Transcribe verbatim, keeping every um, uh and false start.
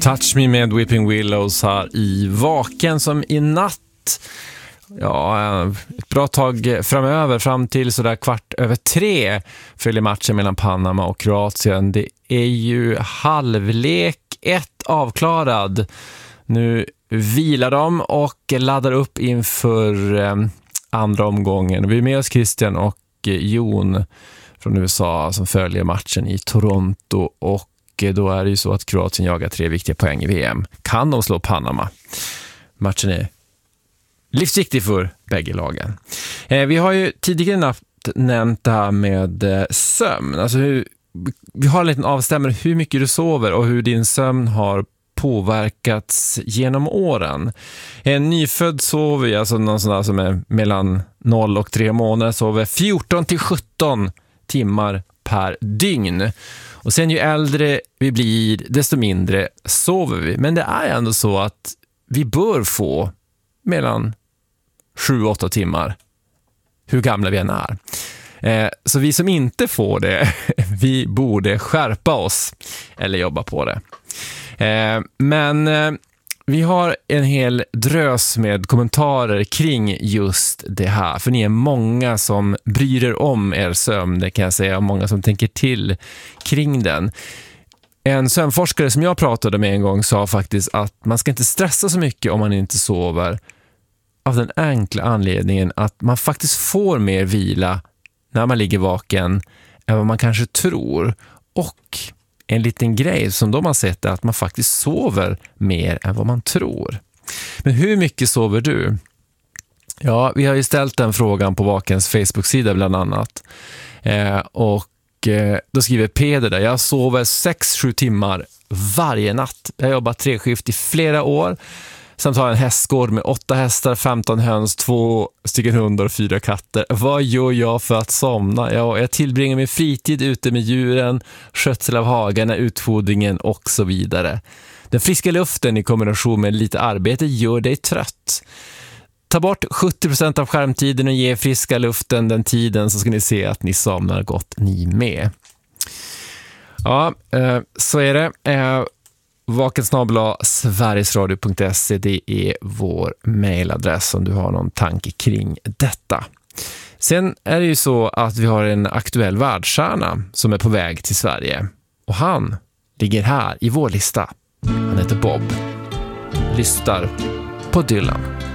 Touch Me med Weeping Willows här i Vaken som i natt. Ja, ett bra tag framöver, fram till sådär kvart över tre följer matchen mellan Panama och Kroatien. Det är ju halvlek ett avklarad. Nu vilar de och laddar upp inför eh, andra omgången. Vi är med oss Christian och Jon från U S A som följer matchen i Toronto, och då är det ju så att Kroatien jagar tre viktiga poäng i V M. Kan de slå Panama? Matchen är livsviktig för bägge lagen. Eh, vi har ju tidigare nämnt det här med eh, sömn. Alltså hur, vi har en liten avstämmare hur mycket du sover och hur din sömn har påverkats genom åren. En nyfödd sover, alltså någon sån där som är mellan noll och tre månader, sover fjorton till sjutton timmar per dygn. Och sen ju äldre vi blir, desto mindre sover vi. Men det är ändå så att vi bör få mellan sju till åtta timmar, hur gamla vi än är. Eh, så vi som inte får det, vi borde skärpa oss eller jobba på det. Eh, men eh, vi har en hel drös med kommentarer kring just det här. För ni är många som bryr er om er sömn, det kan jag säga, och många som tänker till kring den. En sömnforskare som jag pratade med en gång sa faktiskt att man ska inte stressa så mycket om man inte sover, av den enkla anledningen att man faktiskt får mer vila när man ligger vaken än vad man kanske tror. Och en liten grej som de har sett är att man faktiskt sover mer än vad man tror. Men hur mycket sover du? Ja, vi har ju ställt den frågan på Vakens Facebook-sida bland annat. Eh, och eh, då skriver Peder där: jag sover sex till sju timmar varje natt. Jag har jobbat treskift i flera år. Samt har en hästgård med åtta hästar, femton höns, två stycken hundar och fyra katter. Vad gör jag för att somna? Ja, jag tillbringar min fritid ute med djuren, skötsel av hagarna, utfodringen och så vidare. Den friska luften i kombination med lite arbete gör dig trött. Ta bort sjuttio procent av skärmtiden och ge friska luften den tiden, så ska ni se att ni somnar gott ni med. Ja, så är det. vakensnabel-a sverigesradio punkt se, det är vår mailadress om du har någon tanke kring detta. Sen är det ju så att vi har en aktuell världsstjärna som är på väg till Sverige, och han ligger här i vår lista. Han heter Bob. Lyssnar på Dylan.